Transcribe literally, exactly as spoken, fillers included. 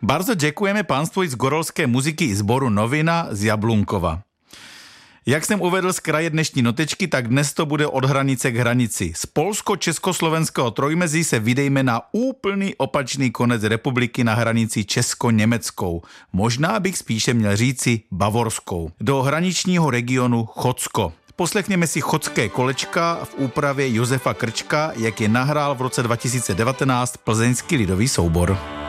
Bardzo děkujeme pánstvu z gorolské muziky i sboru Novina z Jablunkova. Jak jsem uvedl z kraje dnešní notečky, tak dnes to bude od hranice k hranici. Z polsko-československého trojmezí se vydejme na úplný opačný konec republiky na hranici česko-německou. Možná bych spíše měl říci bavorskou. Do hraničního regionu Chocko. Poslechněme si Chotské kolečka v úpravě Josefa Krčka, jak je nahrál v roce dva tisíce devatenáct plzeňský lidový soubor.